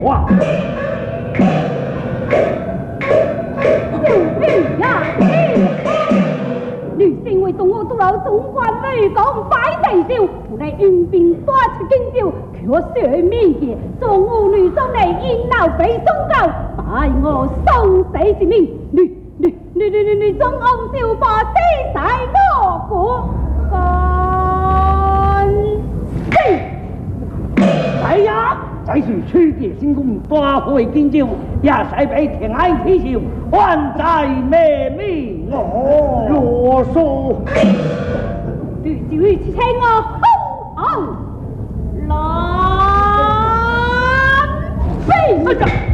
哇！ 女性为中我都老中官女讲摆地少，后来运兵打出荆州，却血面节，中午女中内因闹被宗教，拜我生死之命，女中昂少把死在我国，干死！ 哎呀！再是取节新功，夺回荆州，也使被天安天寿，还在灭命我。啰嗦！ 对酒去请我，来！ 哎呀！